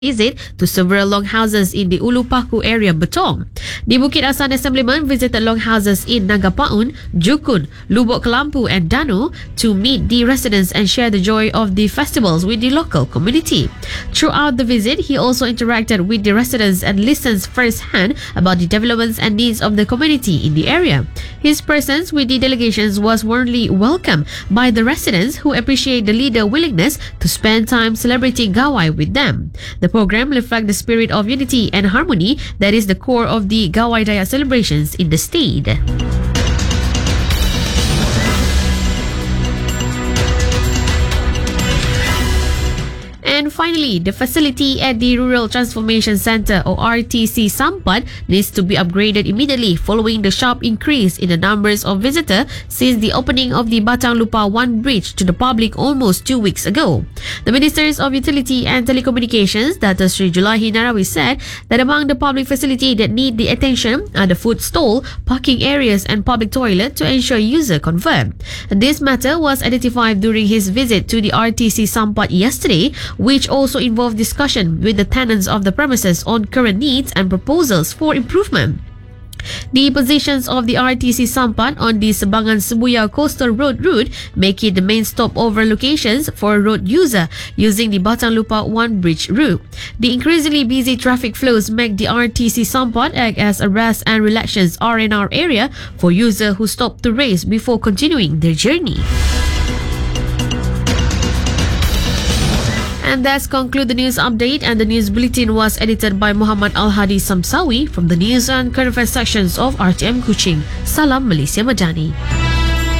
visit to several longhouses in the Ulu Paku area Betong. The Bukit Asan Assemblyman visited longhouses in Nagapaun, Jukun, Lubuk Kelampu and Danu to meet the residents and share the joy of the festivals with the local community. Throughout the visit, he also interacted with the residents and listens firsthand about the developments and needs of the community in the area. His presence with the delegations was warmly welcomed by the residents who appreciate the leader's willingness to spend time celebrating Gawai with them. The program reflects the spirit of unity and harmony that is the core of the Gawai Daya celebrations in the state. And finally, the facility at the Rural Transformation Centre or RTC Sampat needs to be upgraded immediately following the sharp increase in the numbers of visitors since the opening of the Batang Lupa 1 bridge to the public almost 2 weeks ago. The Ministers of Utility and Telecommunications, Dr. Sri Julahi Narawi, said that among the public facilities that need the attention are the food stall, parking areas and public toilet to ensure user comfort. This matter was identified during his visit to the RTC Sampat yesterday, which also involved discussion with the tenants of the premises on current needs and proposals for improvement. The positions of the RTC Sampat on the Sebangan Sebuya Coastal Road route make it the main stopover locations for road user using the Batang Lupa 1 bridge route. The increasingly busy traffic flows make the RTC Sampat act as a rest and relaxation R&R area for users who stop to rest before continuing their journey. And that's conclude the news update, and the news bulletin was edited by Muhammad Al-Hadi Samsawi from the news and current affairs sections of RTM Kuching. Salam Malaysia Madani.